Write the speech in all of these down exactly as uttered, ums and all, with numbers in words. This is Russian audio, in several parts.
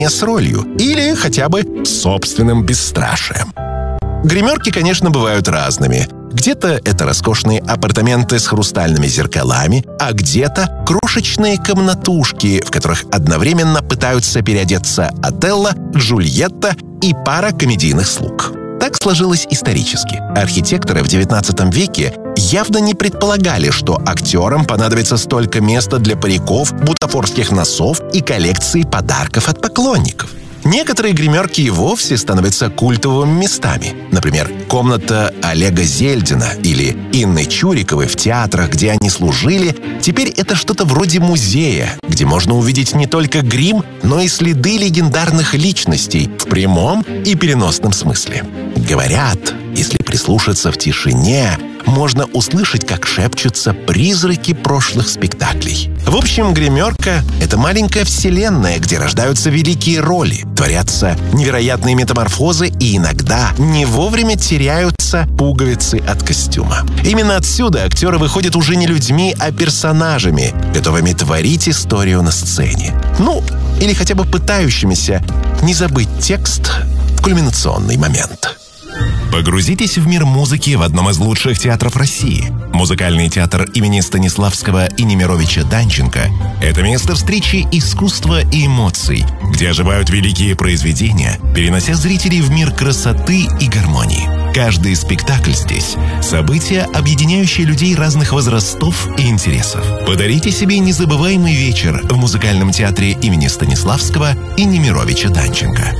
с ролью или хотя бы собственным бесстрашием. Гримерки, конечно, бывают разными. Где-то это роскошные апартаменты с хрустальными зеркалами, а где-то крошечные комнатушки, в которых одновременно пытаются переодеться Отелло, Джульетта и пара комедийных слуг. Так сложилось исторически. Архитекторы в девятнадцатом веке явно не предполагали, что актерам понадобится столько места для париков, бутафорских носов и коллекции подарков от поклонников. Некоторые гримерки и вовсе становятся культовыми местами. Например, комната Олега Зельдина или Инны Чуриковой в театрах, где они служили, теперь это что-то вроде музея, где можно увидеть не только грим, но и следы легендарных личностей в прямом и переносном смысле. Говорят, если прислушаться в тишине, можно услышать, как шепчутся призраки прошлых спектаклей. В общем, гримерка — это маленькая вселенная, где рождаются великие роли, творятся невероятные метаморфозы и иногда не вовремя теряются пуговицы от костюма. Именно отсюда актеры выходят уже не людьми, а персонажами, готовыми творить историю на сцене. Ну, или хотя бы пытающимися не забыть текст в кульминационный момент. Погрузитесь в мир музыки в одном из лучших театров России. Музыкальный театр имени Станиславского и Немировича Данченко – это место встречи искусства и эмоций, где оживают великие произведения, перенося зрителей в мир красоты и гармонии. Каждый спектакль здесь – событие, объединяющее людей разных возрастов и интересов. Подарите себе незабываемый вечер в музыкальном театре имени Станиславского и Немировича Данченко.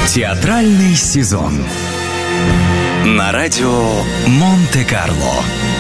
Театральный сезон на радио Монте-Карло.